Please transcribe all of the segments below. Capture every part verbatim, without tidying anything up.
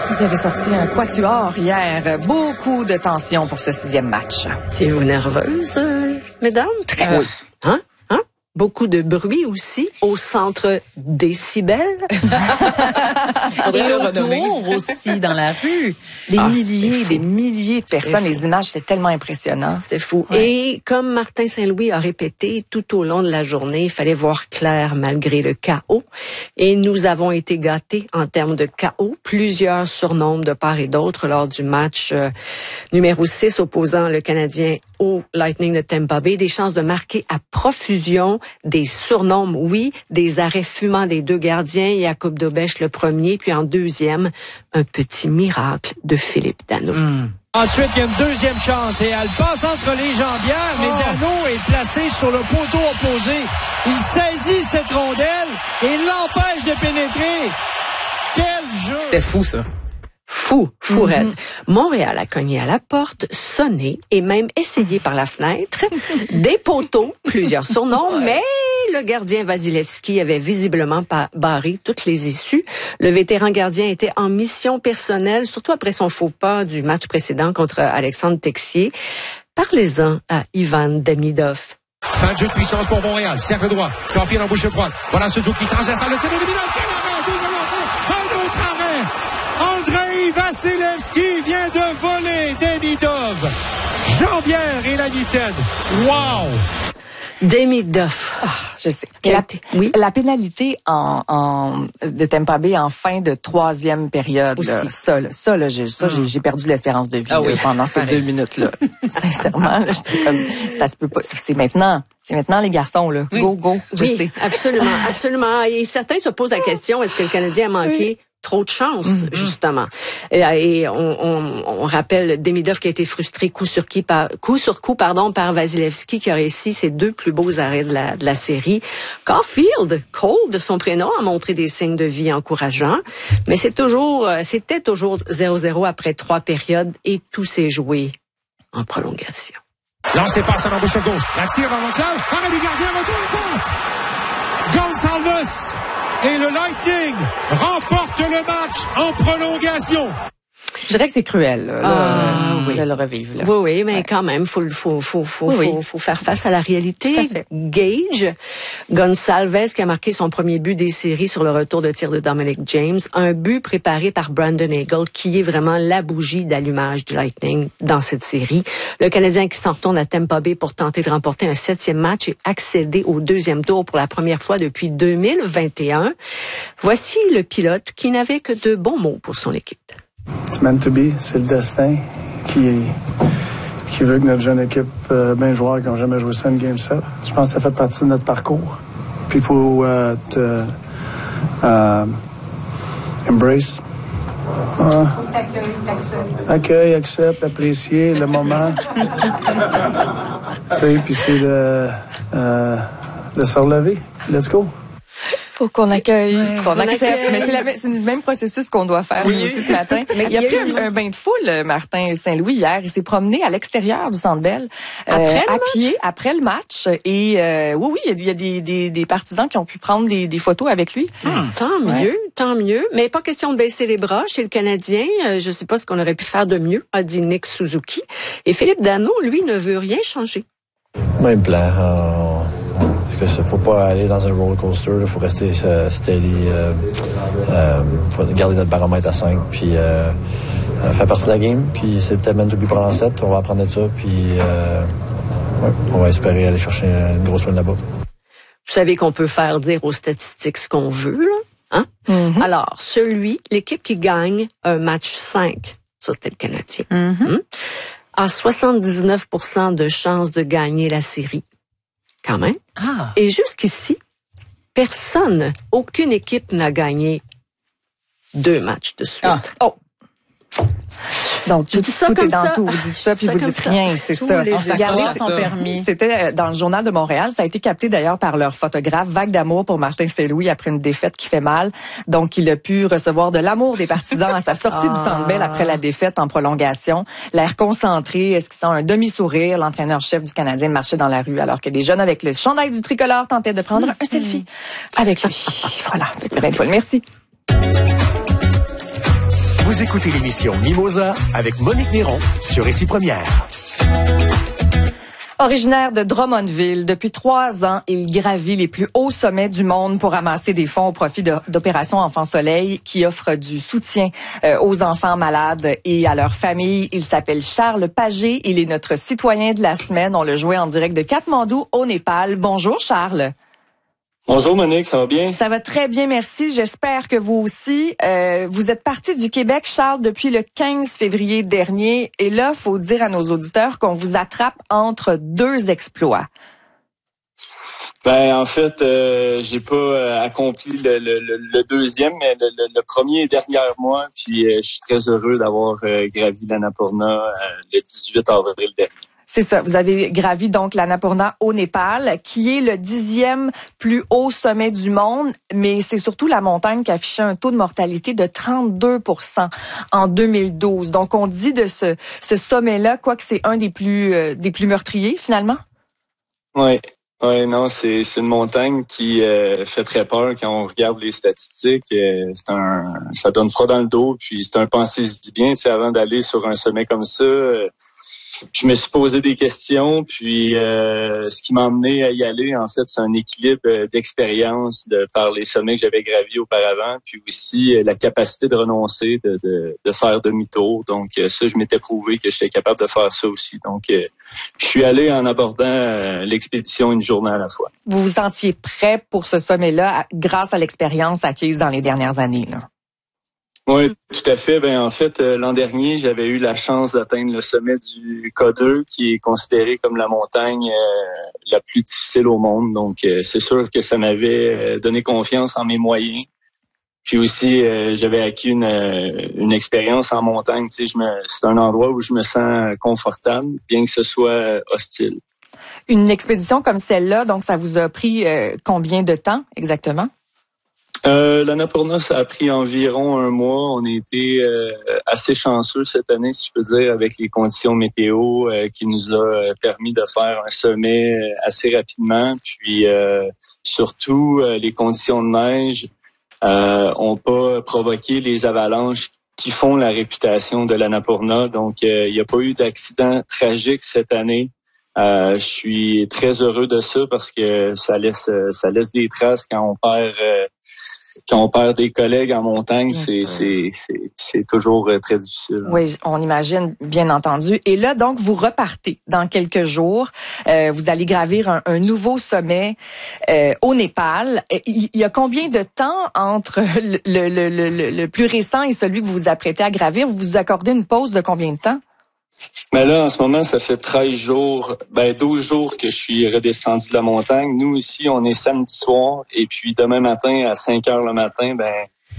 Vous avez sorti un quatuor hier. Beaucoup de tension pour ce sixième match. Êtes-vous nerveuse, euh, mesdames? Très oui. Hein? Hein? Beaucoup de bruit aussi au centre Décibel. Et autour aussi, dans la rue. Des Ah, milliers, des milliers de personnes. Les images, c'était tellement impressionnant. C'était fou. Ouais. Et comme Martin Saint-Louis a répété tout au long de la journée, il fallait voir clair malgré le chaos. Et nous avons été gâtés en termes de chaos. Plusieurs surnoms de part et d'autre lors du match euh, numéro six opposant le Canadien au Lightning de Tampa Bay. Des chances de marquer à profusion, des surnoms, oui, des arrêts fumants des deux gardiens, Jakub Dobeš le premier, puis en deuxième, un petit miracle de Philippe Danault. Mm. Ensuite, il y a une deuxième chance et elle passe entre les jambières, mais oh. Danault est placé sur le poteau opposé. Il saisit cette rondelle et l'empêche de pénétrer. Quel jeu! C'était fou, ça. Fou, fou mm-hmm. raide. Montréal a cogné à la porte, sonné et même essayé par la fenêtre. Des poteaux, plusieurs surnoms, ouais. mais le gardien Vasilevski avait visiblement barré toutes les issues. Le vétéran gardien était en mission personnelle, surtout après son faux pas du match précédent contre Alexandre Texier. Parlez-en à Ivan Demidov. Fin de jeu de puissance pour Montréal. Cercle droit. Caulfield en bouche droite. Voilà Suzuki transversal. Le tir de Demidov. Quel arrêt! Deuxième lancé. Un autre arrêt. Andrei Vasilevski vient de voler Demidov. Jambière et la mitaine. Wow! Demidov. Ah, je sais. La, oui. la pénalité en, en, de Tampa Bay en fin de troisième période, là, ça, là, ça, là, j'ai, ça, j'ai, j'ai perdu l'espérance de vie ah, là, oui. pendant ces deux minutes-là. Sincèrement, là, j'étais comme, ça se peut pas. C'est maintenant. C'est maintenant les garçons, là. Oui. Go, go. Je oui, sais. absolument, absolument. Et certains se posent la question, est-ce que le Canadien a manqué oui. trop de chance, mm-hmm. justement. Et, et on, on, on rappelle Demidov qui a été frustré coup sur coup, par, coup sur coup, pardon, par Vasilevski qui a réussi ses deux plus beaux arrêts de la, de la série. Caulfield, Cole de son prénom, a montré des signes de vie encourageants, mais c'est toujours, c'était toujours zéro zéro après trois périodes et tout s'est joué en prolongation. Lancé passe à l'embauche gauche. La tire dans l'enclave. Arrêt du gardien, retour en compte. Gonçalves. Et le Lightning remporte le match en prolongation. Je dirais que c'est cruel, là, ah, euh, oui. de le revivre. Là. Oui, oui, mais ouais. quand même, faut, faut, faut, faut, oui, faut, oui. faut faire face à la réalité. Gage, Gonçalves qui a marqué son premier but des séries sur le retour de tir de Dominic James, un but préparé par Brandon Hagel, qui est vraiment la bougie d'allumage du Lightning dans cette série. Le Canadien qui s'en retourne à Tampa Bay pour tenter de remporter un septième match et accéder au deuxième tour pour la première fois depuis deux mille vingt et un. Voici le pilote qui n'avait que de bons mots pour son équipe. It's meant to be, c'est le destin qui, qui veut que notre jeune équipe, euh, ben joueurs qui n'ont jamais joué ça une game set. Je pense que ça fait partie de notre parcours. Puis il faut euh, te, euh, embrace. Ah. Accueille, accepte, apprécier le moment. Tu sais, puis c'est de, euh, de se relever. Let's go. Faut qu'on accueille, ouais, qu'on accepte. Accueille. Mais c'est, la, c'est le même processus qu'on doit faire oui. aussi ce matin. Mais il y a eu un, un bain de foule, Martin Saint-Louis, hier. Il s'est promené à l'extérieur du Centre Bell, après euh, à pied, après le match. Et euh, oui, oui, il y a des, des, des partisans qui ont pu prendre des, des photos avec lui. Hum, tant ouais. mieux, tant mieux. Mais pas question de baisser les bras chez le Canadien. Euh, je sais pas ce qu'on aurait pu faire de mieux, a dit Nick Suzuki. Et Philippe Danault, lui, ne veut rien changer. Même plan. Euh... Parce qu'il ne faut pas aller dans un roller coaster, il faut rester euh, steady, il euh, euh, faut garder notre baromètre à cinq, puis euh, euh, faire partie de la game, puis c'est peut-être même depuis pendant sept, on va apprendre de ça, puis euh, ouais, on va espérer aller chercher une grosse win là-bas. Vous savez qu'on peut faire dire aux statistiques ce qu'on veut, là, hein? Mm-hmm. Alors, celui, l'équipe qui gagne un match cinq, ça c'était le Canadien, mm-hmm. hein, a soixante-dix-neuf pour cent de chances de gagner la série. Quand même. Ah. Et jusqu'ici, personne, aucune équipe n'a gagné deux matchs de suite. Ah. Oh! Donc, tout, ça tout comme est dans ça. tout. Vous dites ça, puis vous dites rien, c'est Tous ça. Les Regardez, sont permis. C'était dans le Journal de Montréal. Ça a été capté d'ailleurs par leur photographe. Vague d'amour pour Martin Saint-Louis après une défaite qui fait mal. Donc, il a pu recevoir de l'amour des partisans à sa sortie ah. du Centre Bell après la défaite en prolongation. L'air concentré, est-ce qu'il sent un demi-sourire? L'entraîneur-chef du Canadien marchait dans la rue alors que des jeunes avec le chandail du tricolore tentaient de prendre un selfie avec lui. Voilà, petit bain de foule. Merci. Vous écoutez l'émission Mimosa avec Monique Néron sur Récit Première. Originaire de Drummondville, depuis trois ans, il gravit les plus hauts sommets du monde pour amasser des fonds au profit de, d'Opération Enfant Soleil, qui offre du soutien euh, aux enfants malades et à leurs familles. Il s'appelle Charles Pagé. Il est notre citoyen de la semaine. On le jouait en direct de Katmandou, au Népal. Bonjour, Charles. Bonjour Monique, ça va bien? Ça va très bien, merci. J'espère que vous aussi. Euh, vous êtes parti du Québec, Charles, depuis le quinze février dernier. Et là, faut dire à nos auditeurs qu'on vous attrape entre deux exploits. Ben en fait, euh, j'ai pas euh, accompli le, le, le deuxième, mais le, le, le premier est derrière moi. Puis euh, je suis très heureux d'avoir euh, gravi l'Annapurna euh, le dix-huit avril dernier. C'est ça. Vous avez gravi donc l'Annapurna au Népal, qui est le dixième plus haut sommet du monde, mais c'est surtout la montagne qui affichait un taux de mortalité de trente-deux pour cent en deux mille douze. Donc on dit de ce, ce sommet-là, quoi que c'est un des plus euh, des plus meurtriers finalement. Oui, ouais, non, c'est c'est une montagne qui euh, fait très peur quand on regarde les statistiques. Euh, c'est un, ça donne froid dans le dos, puis c'est un pensez-y bien, tu sais, avant d'aller sur un sommet comme ça. Euh, Je me suis posé des questions, puis euh, ce qui m'a amené à y aller, en fait, c'est un équilibre d'expérience de par les sommets que j'avais gravis auparavant, puis aussi euh, la capacité de renoncer, de, de, de faire demi-tour. Donc euh, ça, je m'étais prouvé que j'étais capable de faire ça aussi. Donc, euh, je suis allé en abordant euh, l'expédition une journée à la fois. Vous vous sentiez prêt pour ce sommet-là grâce à l'expérience acquise dans les dernières années, là? Oui, tout à fait. Ben en fait, euh, l'an dernier, j'avais eu la chance d'atteindre le sommet du K deux, qui est considéré comme la montagne euh, la plus difficile au monde. Donc, euh, c'est sûr que ça m'avait euh, donné confiance en mes moyens. Puis aussi, euh, j'avais acquis une, euh, une expérience en montagne. Tu sais, je me, c'est un endroit où je me sens confortable, bien que ce soit hostile. Une expédition comme celle-là, donc ça vous a pris euh, combien de temps exactement? Euh, L'Annapurna, ça a pris environ un mois. On a été euh, assez chanceux cette année, si je peux dire, avec les conditions météo euh, qui nous a permis de faire un sommet assez rapidement. Puis euh, surtout, euh, les conditions de neige euh, ont pas provoqué les avalanches qui font la réputation de l'Annapurna. Donc, il euh, n'y a pas eu d'accident tragique cette année. Euh, je suis très heureux de ça parce que ça laisse ça laisse des traces quand on perd euh, quand on perd des collègues en montagne, c'est, c'est, c'est, c'est toujours très difficile. Oui, on imagine, bien entendu. Et là, donc, vous repartez dans quelques jours. Euh, vous allez gravir un, un nouveau sommet euh, au Népal. Il y a combien de temps entre le, le, le, le, le plus récent et celui que vous vous apprêtez à gravir? Vous vous accordez une pause de combien de temps? Mais là, en ce moment, ça fait treize jours, ben douze jours que je suis redescendu de la montagne. Nous, ici, on est samedi soir, et puis demain matin, à cinq heures le matin, ben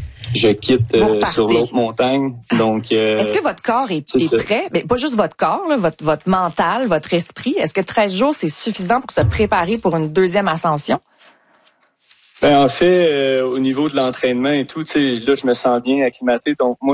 je quitte euh, sur l'autre montagne. Donc, euh, est-ce que votre corps est, est, est prêt? Mais pas juste votre corps, là, votre, votre mental, votre esprit. Est-ce que treize jours, c'est suffisant pour se préparer pour une deuxième ascension? Ben en fait, euh, au niveau de l'entraînement et tout, tu sais, là, je me sens bien acclimaté. Donc, moi,